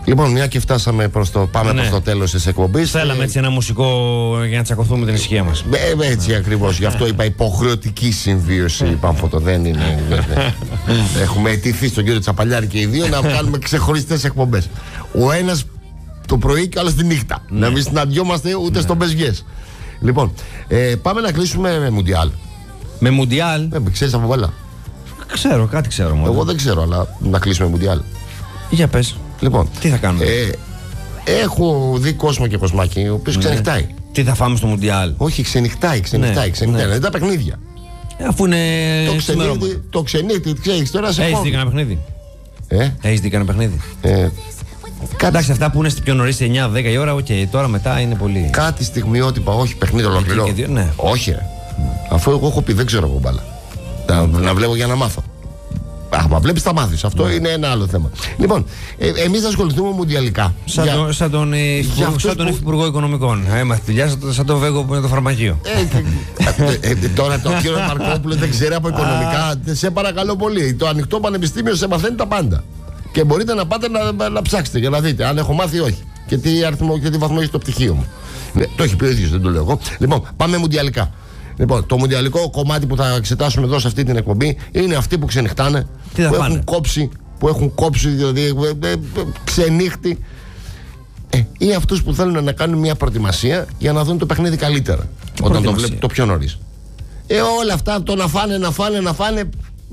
Λοιπόν, μια και φτάσαμε προς το τέλος της εκπομπής. Θέλαμε έτσι ένα μουσικό για να τσακωθούμε την ησυχία μας. Έτσι ακριβώς, γι' αυτό είπα υποχρεωτική συμβίωση. Πάμφωτο, δεν είναι. Έχουμε αιτηθεί στον κύριο Τσαπαλιάρη και οι δύο να κάνουμε ξεχωριστές εκπομπές. Ο ένας το πρωί και ο άλλος τη νύχτα. Να μην συναντιόμαστε ούτε στο Μπεζιές. Λοιπόν, πάμε να κλείσουμε με Μουντιάλ. Με Μουντιάλ. Ξέρεις από μπάλα? Ξέρω, κάτι ξέρω μόνο. Εγώ δεν ξέρω, αλλά να κλείσουμε Μουντιάλ. Για πες. Λοιπόν, τι θα κάνουμε? Έχω δει κόσμο και κοσμάκι ο οποίος ξενυχτάει. Τι θα φάμε στο Μουντιάλ? Όχι, ξενυχτάει. Δεν τα παιχνίδια. Αφού είναι. Το ξενύχτη, ξέρεις τώρα σε έχεις δει κανένα παιχνίδι? Έχεις δει κανένα παιχνίδι? Εντάξει, αυτά που είναι πιο νωρίς 9-10 η ώρα, τώρα μετά είναι πολύ. Κάτι στιγμιότυπα, όχι παιχνίδι ολόκληρο. Ναι. Όχι. Αφού εγώ έχω πει, δεν ξέρω εγώ μπάλα. Να βλέπω για να μάθω. Μα βλέπεις τα μάθεις. Αυτό είναι ένα άλλο θέμα. Λοιπόν, εμείς θα ασχοληθούμε μουντιαλικά. Σαν τον Υφυπουργό Οικονομικών. Έμαθε δουλειά σαν τον Βέγκο που είναι το φαρμακείο. Τώρα το κύριο Μαρκόπουλο δεν ξέρει από οικονομικά. Σε παρακαλώ πολύ. Το ανοιχτό πανεπιστήμιο σε μαθαίνει τα πάντα. Και μπορείτε να πάτε να ψάξετε για να δείτε αν έχω μάθει ή όχι. Και τι αριθμό και τι βαθμό έχει το πτυχίο μου. Το έχει πει ο ίδιος, δεν το λέω εγώ. Λοιπόν, πάμε μουντιαλικά. Λοιπόν, το μουντιαλικό κομμάτι που θα εξετάσουμε εδώ σε αυτή την εκπομπή είναι αυτοί που ξενυχτάνε, που έχουν κόψει, δηλαδή ξενύχτη, ή αυτούς που θέλουν να κάνουν μια προετοιμασία για να δουν το παιχνίδι καλύτερα. Όταν το βλέπουν το πιο νωρίς. Όλα αυτά, το να φάνε.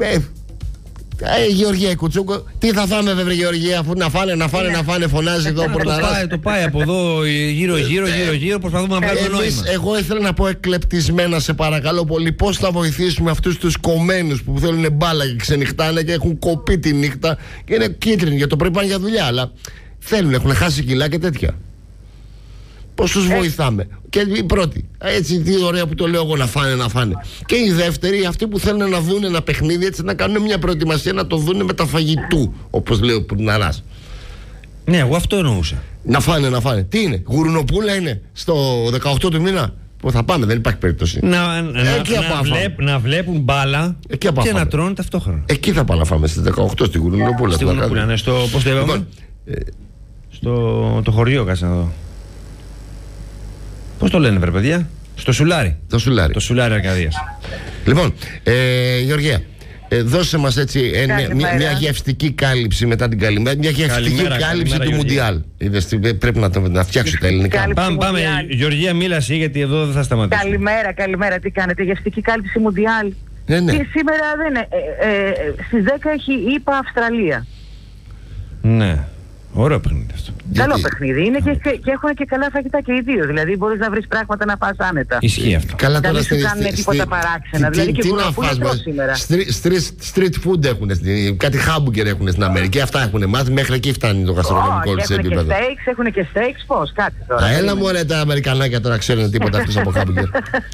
Γεωργία Κουτσούκο, τι θα φάμε βέβαια Γεωργία, αφού να φάνε, φωνάζει εδώ πρωταράς. Το πάει από εδώ γύρω, προσπαθούμε να βγάλουμε νόημα. Εγώ ήθελα να πω εκλεπτισμένα, σε παρακαλώ πολύ, πώς θα βοηθήσουμε αυτούς τους κομμένους που θέλουν μπάλα και ξενυχτάνε και έχουν κοπεί τη νύχτα και είναι κίτρινοι για το πρωί, πάνε για δουλειά, αλλά έχουν χάσει κιλά και τέτοια. Πώς τους βοηθάμε? Και η πρώτη, έτσι τι ωραία που το λέω εγώ, να φάνε. Και η δεύτερη, αυτοί που θέλουν να δουν ένα παιχνίδι, έτσι να κάνουν μια προετοιμασία, να το δουν με τα φαγητού, όπως λέει ο Πουρναράς. Ναι, εγώ αυτό εννοούσα. Να φάνε. Τι είναι, γουρνοπούλα είναι στο 18 του μήνα που θα πάμε, δεν υπάρχει περίπτωση. Να βλέπουν μπάλα και να τρώνε ταυτόχρονα. Εκεί θα πάμε να φάμε, στις 18 στη γουρνοπούλα. Στη γουρνοπούλα, ναι, πώς το είπαμε? Στο χωριό, κάτσε να δω. Πώς το λένε, βρε παιδιά? Στο Σουλάρι. Το Σουλάρι Αρκαδίας. Λοιπόν, Γεωργία, δώσε μας έτσι μια γευστική κάλυψη μετά την καλημέρα. Μια γευστική κάλυψη του Μουντιάλ. Πρέπει να φτιάξω τα ελληνικά. Πάμε, Γεωργία, μίλασε, γιατί εδώ δεν θα σταματήσω. Καλημέρα, τι κάνετε? Γευστική κάλυψη Μουντιάλ. Ναι. Και σήμερα δεν είναι. Στις 10 έχει ΗΠΑ Αυστραλία. Ναι. Ωραίο παιχνίδι αυτό. Καλό παιχνίδι είναι και έχουν και καλά φαγητά και οι δύο. Δηλαδή μπορείς να βρεις πράγματα να πας άνετα. Ισχύει αυτό. Καλά, τώρα δεν σου κάνουν τίποτα παράξενα. Δηλαδή και γουρνοπούλα τρώω σήμερα. Street food έχουν, κάτι χάμπουγκερ έχουν στην Αμερική. Αυτά έχουν μάθει. Μέχρι εκεί φτάνει το γαστρονομικό της επίπεδο. Έχουν και steaks, πώς, κάτι τώρα. Έλα μου ρε τα Αμερικανάκια τώρα ξέρουν τίποτα αυτούς από χάμπουγκερ.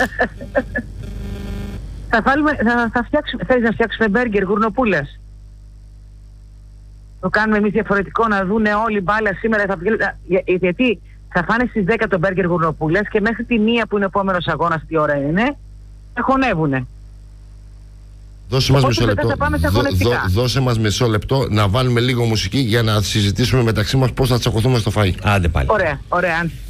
Θέλεις να φτιάξουμε μπέργκερ γουρνοπούλας? Το κάνουμε εμείς διαφορετικό, να δούνε όλοι μπάλα σήμερα. Γιατί θα φάνε στις 10 το μπέργκερ γουρνοπούλας και μέχρι τη 1 που είναι ο επόμενος αγώνας, τι ώρα είναι, χωνεύουνε. Δώσε μας μισό λεπτό να βάλουμε λίγο μουσική για να συζητήσουμε μεταξύ μας πώς θα τσακωθούμε στο φαΐ. Άντε πάλι. Ωραία.